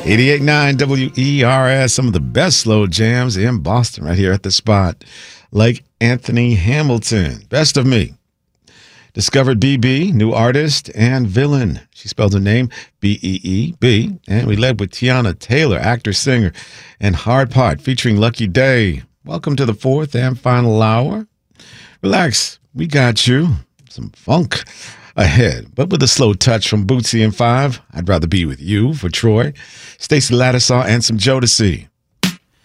88.9 WERS, some of the best slow jams in Boston right here at the spot. Like Anthony Hamilton, Best of Me. Discovered BB, new artist, and Villain. She spelled her name B-E-E-B. And we led with Tiana Taylor, actor, singer, and Hard Part featuring Lucky Day. Welcome to the fourth and final hour. Relax, we got you. Some funk ahead, but with a slow touch from Bootsy and Five. I'd Rather Be With You for Troy, Stacey Lattisaw, and some Jodeci.